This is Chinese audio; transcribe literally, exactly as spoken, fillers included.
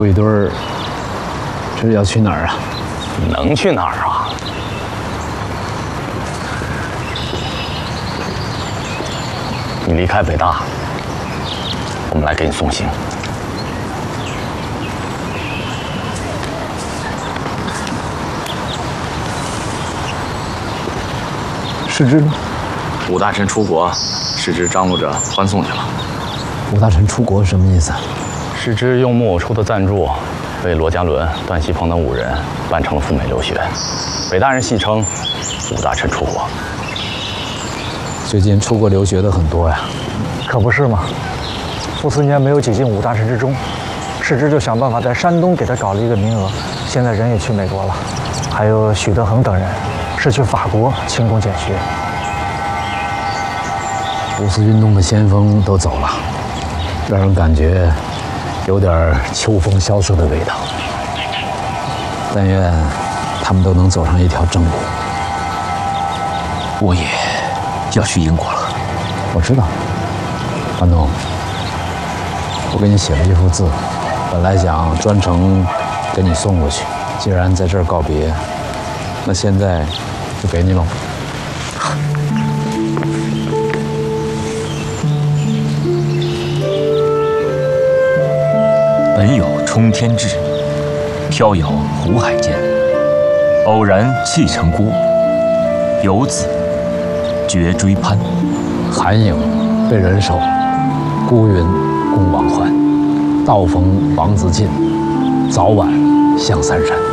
卫队儿这是要去哪儿啊？ 能去哪儿啊？你离开北大，我们来给你送行。 世之呢？ 武大臣出国，世之张罗着欢送去了。 武大臣出国什么意思啊？ 世之用木偶出的赞助，为罗家伦、段锡鹏等五人办成了赴美留学。北大人戏称武大臣出国。 最近出国留学的很多呀。 可不是嘛，傅斯年没有挤进武大臣之中，世之就想办法在山东给他搞了一个名额，现在人也去美国了。还有许德恒等人是去法国勤工俭学。 五四运动的先锋都走了，让人感觉有点秋风萧瑟的味道。但愿他们都能走上一条正路。 我也要去英国了。 我知道，安东，我给你写了一幅字，本来想专程给你送过去。既然在这儿告别，那现在就给你喽。 本有冲天志，飘摇湖海间。偶然弃城郭，游子绝追攀。 寒影被人守，孤云共往还。道逢王自尽，早晚向三山。